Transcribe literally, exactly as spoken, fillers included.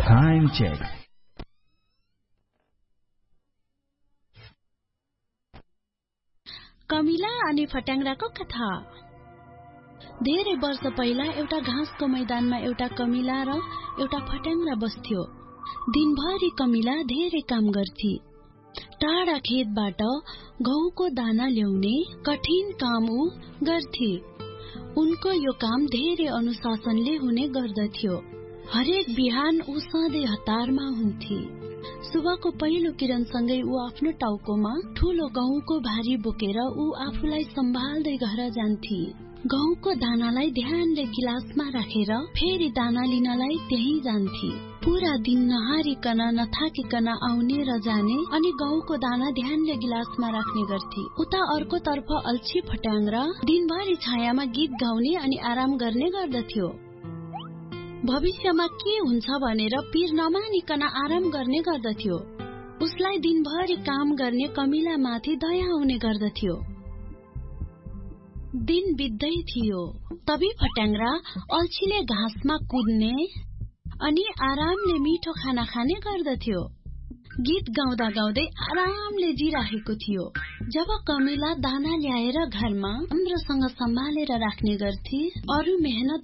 Time check. कमिला अनि फट्याङ्ग्राको कथा। धेरै वर्ष पहिला एउटा घाँसको मैदानमा एउटा कमिला र एउटा फट्याङ्ग्रा बस्थ्यो। दिनभरि कमिला धेरै काम गर्थी। टाढा खेतबाट गहुँको दाना ल्याउने कठिन काम ऊ गर्थी। उनको यो काम धेरै अनुशासनले हुने गर्दथ्यो। हरेक बिहान ऊ सधैँ हतारमा हुन्थी। सुबहको पहिलो किरणसँगै ऊ आफ्नो टाउकोमा ठूलो गहुँको भारी बोकेर ऊ आफूलाई सम्हाल्दै घर जान्थी। गहुँको दानालाई ध्यानले गिलासमा राखेर फेरि दाना लिनलाई त्यही जान्थी। पूरा दिन नहारिकन नथाकिकन आउने र जाने अनि गहुँको दाना ध्यानले गिलासमा राख्ने गर्थी। उता अर्को तर्फ अल्छी फट्याङ्ग्रा दिनभरि छायामा गीत गाउने अनि आराम गर्ने गर्दथ्यो। भविष्यमा के हुन्छ भनेर पीर नमानिकन आराम गर्ने गर्दथ्यो। उसलाई दिनभरि काम गर्ने कमिला माथि दया आउने गर्दथ्यो। दिन बित्दै थियो। तभी फट्याङ्ग्रा अल्छीले घाँसमा कुद्ने अनि आरामले मिठो खाना खाने गर्दथ्यो। गीत गाउँदा गाउँदै आरामले जिराखेको थियो। जब कमिला दाना ल्याएर घरमा राम्रोसँग सम्हालेर राख्ने गर्थी, अरू मेहनत